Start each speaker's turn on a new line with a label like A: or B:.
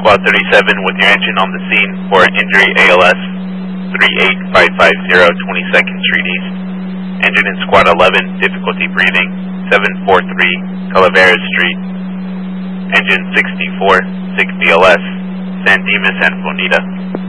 A: Squad 37 with your engine on the scene for injury ALS 38550 22nd Street East. Engine in Squad 11, difficulty breathing, 743 Calaveras Street. Engine 64, 6 BLS, San Dimas and Bonita.